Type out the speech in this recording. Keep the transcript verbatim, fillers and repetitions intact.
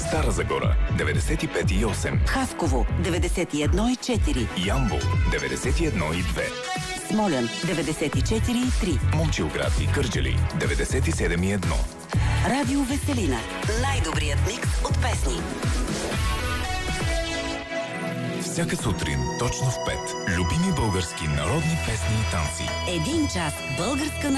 Стара Загора деветдесет и пет и осем, Хасково деветдесет и едно и четири, Ямбол деветдесет и едно и две, Смолян деветдесет и четири и три, Момчилград и Кърджали деветдесет и седем и едно. Радио Веселина. Най-добрият микс от песни. Всяка сутрин, точно в пет, любими български народни песни и танци. Един час българска